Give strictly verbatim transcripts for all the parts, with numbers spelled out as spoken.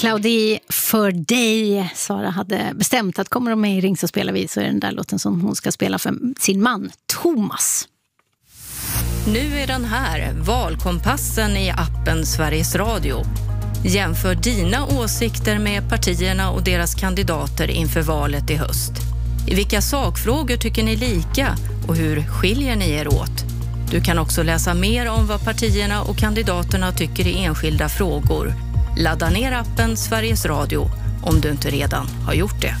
Claudie, för dig. Sara hade bestämt att kommer de med i Ring så spelar vi, så är den där låten som hon ska spela för sin man Thomas. Nu är den här, valkompassen i appen Sveriges Radio. Jämför dina åsikter med partierna och deras kandidater inför valet i höst. I vilka sakfrågor tycker ni lika och hur skiljer ni er åt? Du kan också läsa mer om vad partierna och kandidaterna tycker i enskilda frågor. Ladda ner appen Sveriges Radio om du inte redan har gjort det.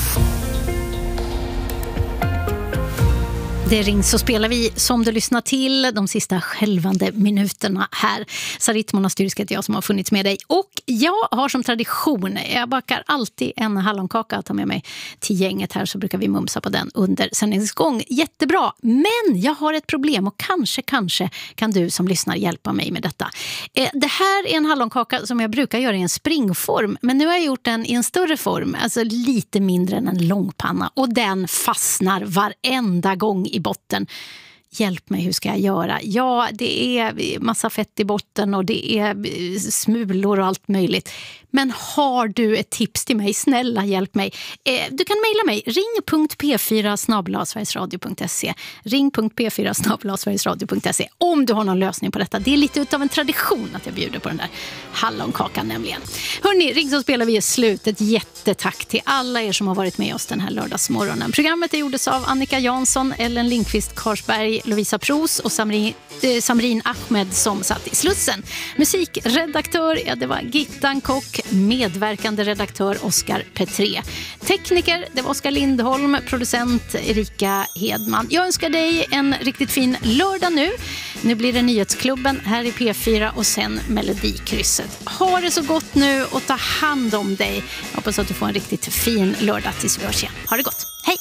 Det Ring så spelar vi som du lyssnar till de sista skälvande minuterna här. Sarit Monastyrisk heter jag som har funnits med dig. Och jag har som tradition, jag bakar alltid en hallonkaka att ta med mig till gänget här, så brukar vi mumsa på den under sändningsgång. Jättebra, men jag har ett problem och kanske, kanske kan du som lyssnar hjälpa mig med detta. Det här är en hallonkaka som jag brukar göra i en springform, men nu har jag gjort den i en större form, alltså lite mindre än en långpanna, och den fastnar varenda gång i botten. Hjälp mig, hur ska jag göra? Ja, det är massa fett i botten och det är smulor och allt möjligt. Men har du ett tips till mig? Snälla, hjälp mig. Eh, du kan mejla mig. ring punkt p fyra snabel-a sverigesradio punkt se ring punkt p fyra snabel-a sverigesradio punkt se om du har någon lösning på detta. Det är lite utav en tradition att jag bjuder på den där hallonkakan nämligen. Hörrni, Ring så spelar vi i slutet. Jättetack till alla er som har varit med oss den här lördagsmorgonen. Programmet är gjordes av Annika Jansson, Ellen Lindqvist Karsberg, Lovisa Pros och Samrin, eh, Samrin Ahmed som satt i slussen. Musikredaktör, ja, det var Gittan Kock. Medverkande redaktör Oskar Petré. Tekniker, det var Oskar Lindholm. Producent Erika Hedman. Jag önskar dig en riktigt fin lördag nu. Nu blir det Nyhetsklubben här i P fyra och sen Melodikrysset. Ha det så gott nu och ta hand om dig. Jag hoppas att du får en riktigt fin lördag tills vi hörs igen. Ha det gott. Hej!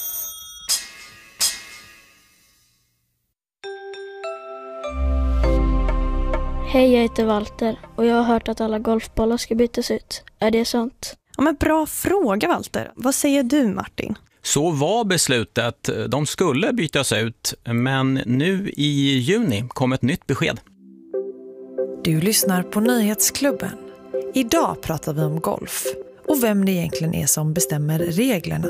Hej, jag heter Walter och jag har hört att alla golfbollar ska bytas ut. Är det sant? Ja, men bra fråga, Walter. Vad säger du, Martin? Så var beslutet. De skulle bytas ut, men nu i juni kom ett nytt besked. Du lyssnar på Nyhetsklubben. Idag pratar vi om golf och vem det egentligen är som bestämmer reglerna.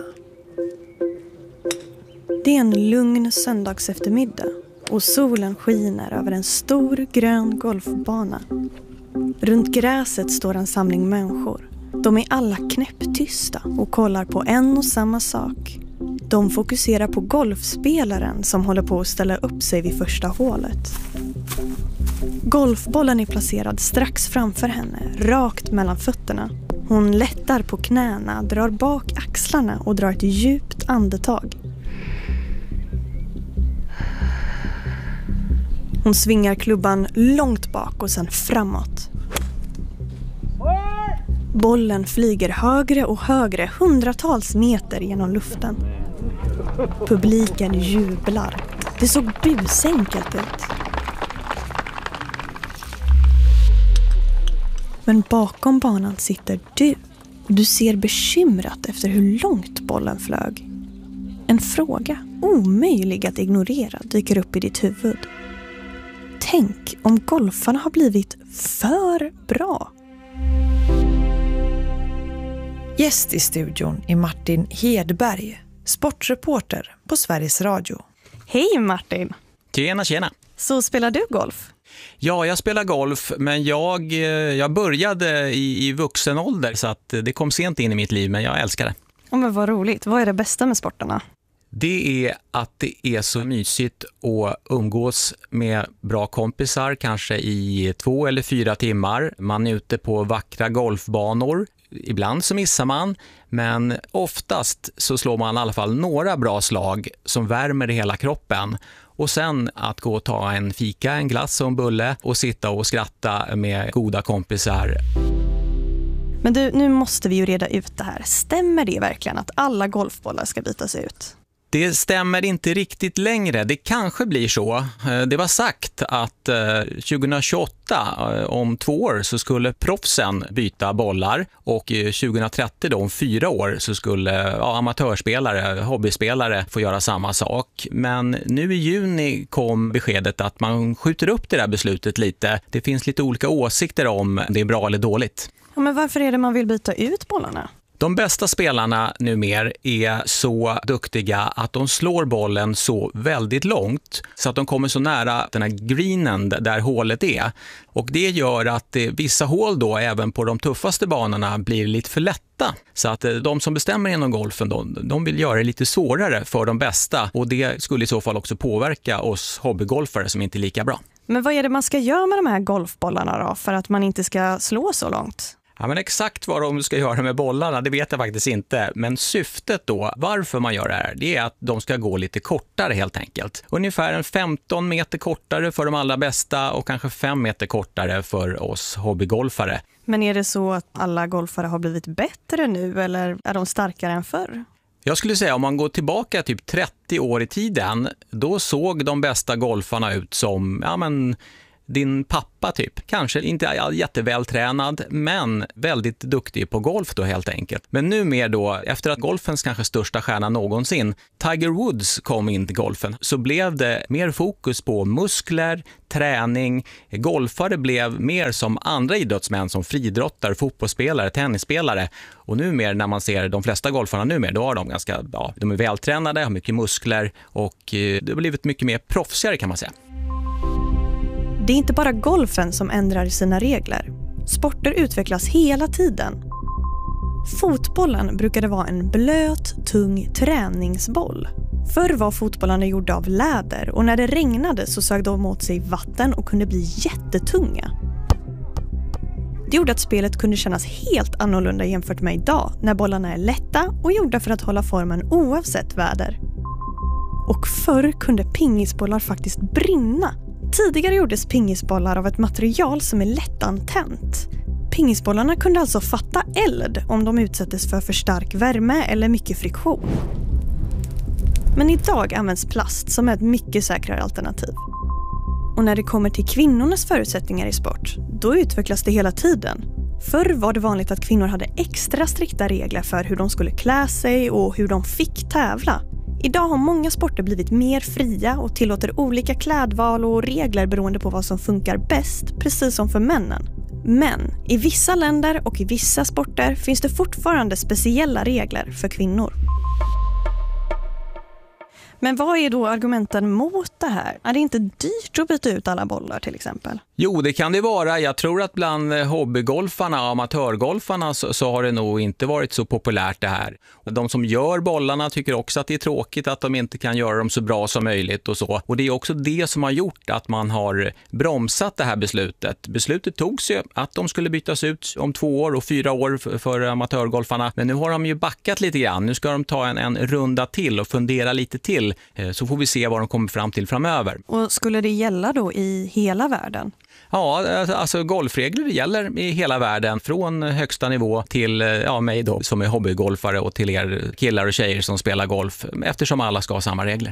Det är en lugn söndags eftermiddag och solen skiner över en stor grön golfbana. Runt gräset står en samling människor. De är alla knäpptysta och kollar på en och samma sak. De fokuserar på golfspelaren som håller på att ställa upp sig vid första hålet. Golfbollen är placerad strax framför henne, rakt mellan fötterna. Hon lättar på knäna, drar bak axlarna och drar ett djupt andetag. Hon svingar klubban långt bak och sen framåt. Bollen flyger högre och högre, hundratals meter genom luften. Publiken jublar. Det såg busenkelt ut. Men bakom banan sitter du. Och du ser bekymrat efter hur långt bollen flög. En fråga, omöjlig att ignorera, dyker upp i ditt huvud. Tänk om golfarna har blivit för bra. Gäst i studion är Martin Hedberg, sportreporter på Sveriges Radio. Hej Martin! Tjena, tjena! Så spelar du golf? Ja, jag spelar golf, men jag, jag började i, i vuxen ålder så att det kom sent in i mitt liv, men jag älskar det. Oh, men vad roligt. Vad är det bästa med sporterna? Det är att det är så mysigt att umgås med bra kompisar, kanske i två eller fyra timmar. Man är ute på vackra golfbanor. Ibland så missar man, men oftast så slår man i alla fall några bra slag som värmer hela kroppen. Och sen att gå och ta en fika, en glass och en bulle och sitta och skratta med goda kompisar. Men du, nu måste vi ju reda ut det här. Stämmer det verkligen att alla golfbollar ska bytas ut? Det stämmer inte riktigt längre. Det kanske blir så. Det var sagt att tjugohundratjugoåtta, om två år, så skulle proffsen byta bollar. Och tjugohundratrettio, då, om fyra år, så skulle ja, amatörspelare, hobbyspelare få göra samma sak. Men nu i juni kom beskedet att man skjuter upp det där beslutet lite. Det finns lite olika åsikter om det är bra eller dåligt. Ja, men varför är det man vill byta ut bollarna? De bästa spelarna numera är så duktiga att de slår bollen så väldigt långt så att de kommer så nära den här greenen där hålet är. Och det gör att vissa hål då även på de tuffaste banorna blir lite för lätta. Så att de som bestämmer inom golfen då, de vill göra det lite svårare för de bästa. Och det skulle i så fall också påverka oss hobbygolfare som inte är lika bra. Men vad är det man ska göra med de här golfbollarna då för att man inte ska slå så långt? Ja, men exakt vad de ska göra med bollarna, det vet jag faktiskt inte. Men syftet då, varför man gör det här, det är att de ska gå lite kortare helt enkelt. Ungefär en femton meter kortare för de allra bästa och kanske fem meter kortare för oss hobbygolfare. Men är det så att alla golfare har blivit bättre nu eller är de starkare än förr? Jag skulle säga om man går tillbaka typ trettio år i tiden, då såg de bästa golfarna ut som, ja men... din pappa typ. Kanske inte jättevältränad men väldigt duktig på golf då helt enkelt. Men nu mer då, efter att golfens kanske största stjärna någonsin, Tiger Woods, kom in till golfen så blev det mer fokus på muskler, träning. Golfare blev mer som andra idrottsmän som friidrottare, fotbollsspelare, tennisspelare. Och nu mer när man ser de flesta golfarna nu mer, då har de ganska, ja, de är vältränade, har mycket muskler och det har blivit mycket mer proffsigare kan man säga. Det är inte bara golfen som ändrar sina regler. Sporter utvecklas hela tiden. Fotbollen brukade vara en blöt, tung träningsboll. Förr var fotbollarna gjorda av läder och när det regnade så sög de åt sig vatten och kunde bli jättetunga. Det gjorde att spelet kunde kännas helt annorlunda jämfört med idag när bollarna är lätta och gjorda för att hålla formen oavsett väder. Och förr kunde pingisbollar faktiskt brinna. Tidigare gjordes pingisbollar av ett material som är lättantänt. Pingisbollarna kunde alltså fatta eld om de utsattes för för stark värme eller mycket friktion. Men idag används plast som är ett mycket säkrare alternativ. Och när det kommer till kvinnornas förutsättningar i sport, då utvecklas det hela tiden. Förr var det vanligt att kvinnor hade extra strikta regler för hur de skulle klä sig och hur de fick tävla. Idag har många sporter blivit mer fria och tillåter olika klädval och regler beroende på vad som funkar bäst, precis som för männen. Men i vissa länder och i vissa sporter finns det fortfarande speciella regler för kvinnor. Men vad är då argumenten mot det här? Är det inte dyrt att byta ut alla bollar till exempel? Jo, det kan det vara. Jag tror att bland hobbygolfarna och amatörgolfarna så, så har det nog inte varit så populärt det här. De som gör bollarna tycker också att det är tråkigt att de inte kan göra dem så bra som möjligt och så. Och det är också det som har gjort att man har bromsat det här beslutet. Beslutet togs ju att de skulle bytas ut om två år och fyra år för, för amatörgolfarna. Men nu har de ju backat lite grann. Nu ska de ta en, en runda till och fundera lite till. Så får vi se vad de kommer fram till framöver. Och skulle det gälla då i hela världen? Ja, alltså golfregler gäller i hela världen från högsta nivå till ja, mig då som är hobbygolfare och till er killar och tjejer som spelar golf eftersom alla ska ha samma regler.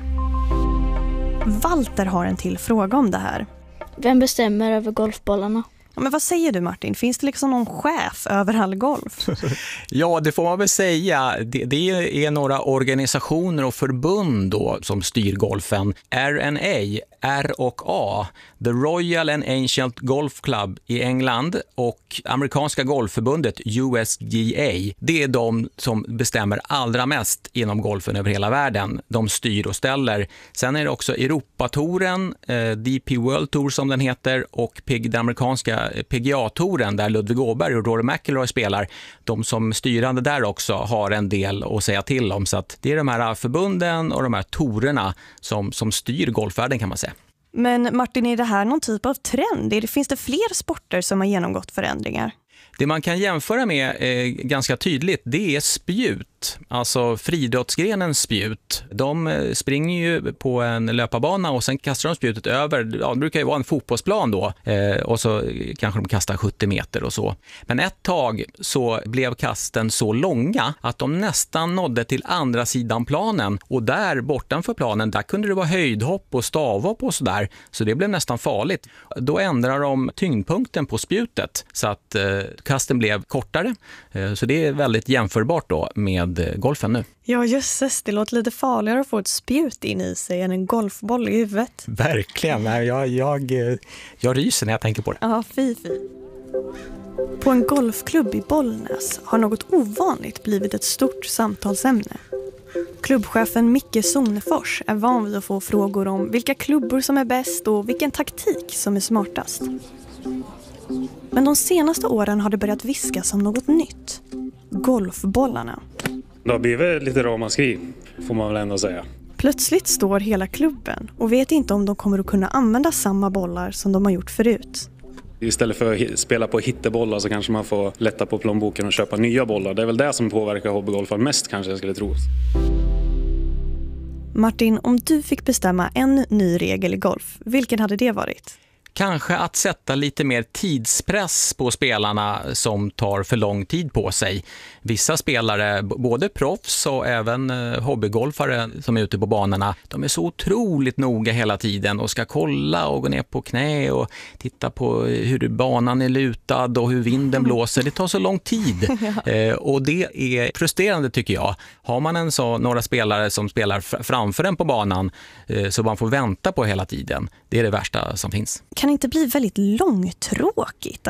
Walter har en till fråga om det här. Vem bestämmer över golfbollarna? Ja, men vad säger du Martin? Finns det liksom någon chef över all golf? Ja, det får man väl säga. Det, det är några organisationer och förbund då som styr golfen. R and A, R och A, The Royal and Ancient Golf Club i England och amerikanska golfförbundet U S G A. Det är de som bestämmer allra mest inom golfen över hela världen. De styr och ställer. Sen är det också Europatouren, eh, D P World Tour som den heter och den amerikanska P G A-touren där Ludvig Åberg och Rory McIlroy spelar. De som styrande där också har en del att säga till om. Så att det är de här förbunden och de här tourerna som, som styr golfvärlden kan man säga. Men Martin, är det här någon typ av trend? Är det, finns det fler sporter som har genomgått förändringar? Det man kan jämföra med eh, ganska tydligt, det är spjut. Alltså friidrottsgrenens spjut. De eh, springer ju på en löparbana och sen kastar de spjutet över, ja, det brukar ju vara en fotbollsplan då. Eh, och så kanske de kastar sjuttio meter och så. Men ett tag så blev kasten så långa att de nästan nådde till andra sidan planen. Och där bortanför planen, där kunde det vara höjdhopp och stavhopp och sådär. Så det blev nästan farligt. Då ändrar de tyngdpunkten på spjutet så att eh, kasten blev kortare. Så det är väldigt jämförbart då med golfen nu. Ja, jösses. Det låter lite farligare att få ett spjut in i sig än en golfboll i huvudet. Verkligen. Jag, jag, jag ryser när jag tänker på det. Ja, fy fy. På en golfklubb i Bollnäs har något ovanligt blivit ett stort samtalsämne. Klubbchefen Micke Sonefors är van vid att få frågor om vilka klubbor som är bäst och vilken taktik som är smartast. Men de senaste åren har det börjat viskas om något nytt. Golfbollarna. Det har blivit lite ramaskri, får man väl ändå säga. Plötsligt står hela klubben och vet inte om de kommer att kunna använda samma bollar som de har gjort förut. Istället för att spela på hittebollar så kanske man får lätta på plånboken och köpa nya bollar. Det är väl det som påverkar hobbygolfaren mest, kanske jag skulle tro. Martin, om du fick bestämma en ny regel i golf, vilken hade det varit? Kanske att sätta lite mer tidspress på spelarna som tar för lång tid på sig. Vissa spelare, både proffs och även hobbygolfare som är ute på banorna, de är så otroligt noga hela tiden och ska kolla och gå ner på knä och titta på hur banan är lutad och hur vinden blåser. Det tar så lång tid ja. eh, och det är frustrerande tycker jag. Har man en så, några spelare som spelar framför en på banan eh, så man får vänta på hela tiden, det är det värsta som finns. Kan inte bli väldigt långtråkigt?